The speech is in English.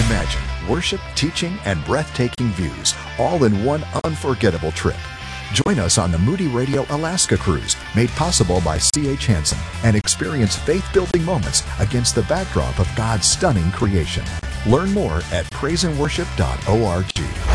Imagine worship, teaching, and breathtaking views all in one unforgettable trip. Join us on the Moody Radio Alaska Cruise, made possible by C.H. Hansen, and experience faith-building moments against the backdrop of God's stunning creation. Learn more at praiseandworship.org.